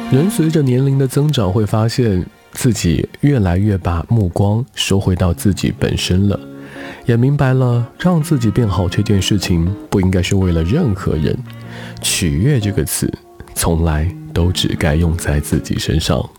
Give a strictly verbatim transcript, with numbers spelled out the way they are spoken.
人随着年龄的增长，会发现自己越来越把目光收回到自己本身了，也明白了让自己变好这件事情不应该是为了任何人。取悦这个词从来都只该用在自己身上。